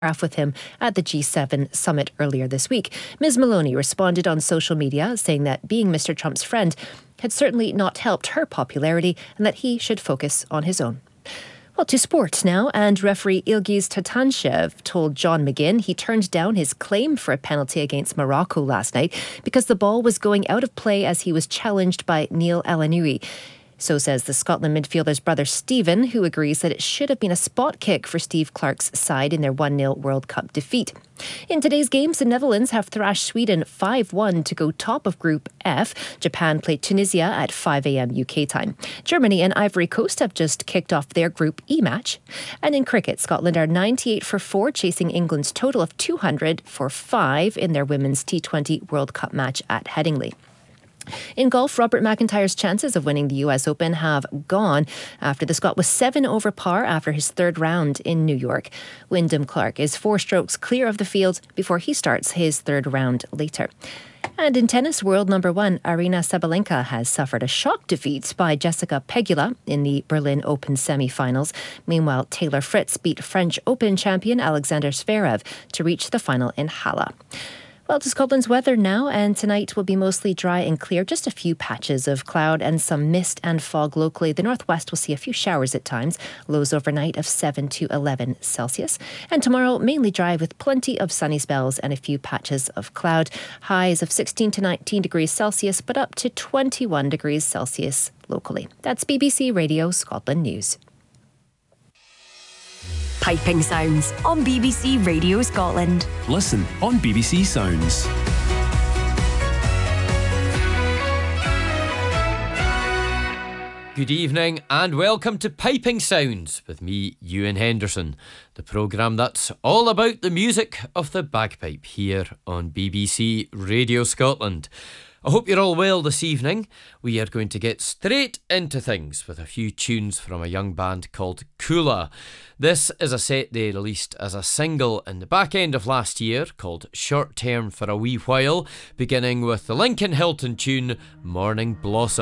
with him at the G7 summit earlier this week. Ms. Maloney responded on social media saying that being Mr. Trump's friend had certainly not helped her popularity and that he should focus on his own. Well, to sport now, and referee Ilgiz Tatanshev told John McGinn he turned down his claim for a penalty against Morocco last night because the ball was going out of play as he was challenged by Neil Elanoui. So says the Scotland midfielder's brother Stephen, who agrees that it should have been a spot kick for Steve Clarke's side in their 1-0 World Cup defeat. In today's games, the Netherlands have thrashed Sweden 5-1 to go top of Group F. Japan played Tunisia at 5 a.m. UK time. Germany and Ivory Coast have just kicked off their Group E match. And in cricket, Scotland are 98 for 4, chasing England's total of 200 for 5 in their Women's T20 World Cup match at Headingley. In golf, Robert McIntyre's chances of winning the US Open have gone after the Scot was 7 over par after his third round in New York. Wyndham Clark is 4 strokes clear of the field before he starts his third round later. And in tennis, world number 1 Aryna Sabalenka has suffered a shock defeat by Jessica Pegula in the Berlin Open semi-finals. Meanwhile, Taylor Fritz beat French Open champion Alexander Zverev to reach the final in Halle. Well, to Scotland's weather now, and tonight will be mostly dry and clear. Just a few patches of cloud and some mist and fog locally. The northwest will see a few showers at times. Lows overnight of 7 to 11 Celsius. And tomorrow, mainly dry with plenty of sunny spells and a few patches of cloud. Highs of 16 to 19 degrees Celsius, but up to 21 degrees Celsius locally. That's BBC Radio Scotland News. Piping Sounds on BBC Radio Scotland. Listen on BBC Sounds. Good evening and welcome to Piping Sounds with me, Ewan Henderson, the programme that's all about the music of the bagpipe here on BBC Radio Scotland. I hope you're all well this evening. We are going to get straight into things with a few tunes from a young band called Kula. This is a set they released as a single in the back end of last year called Short Term for a Wee While, beginning with the Lincoln Hilton tune Morning Blossom.